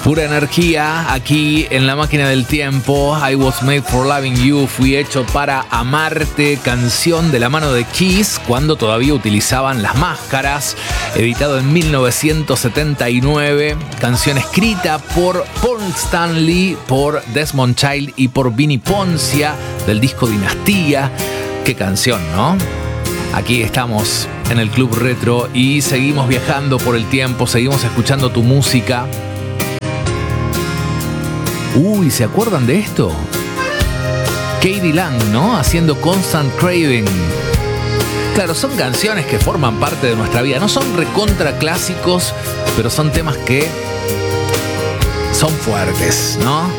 Pura energía aquí en la máquina del tiempo. I was made for loving you. Fui hecho para amarte. Canción de la mano de Kiss cuando todavía utilizaban las máscaras. Editado en 1979. Canción escrita por Paul Stanley, por Desmond Child y por Vinnie Poncia del disco Dinastía. Qué canción, ¿no? Aquí estamos en el Club Retro y seguimos viajando por el tiempo. Seguimos escuchando tu música. Uy, ¿se acuerdan de esto? K.D. Lang, ¿no? Haciendo Constant Craving. Claro, son canciones que forman parte de nuestra vida. No son recontra clásicos, pero son temas que son fuertes, ¿no?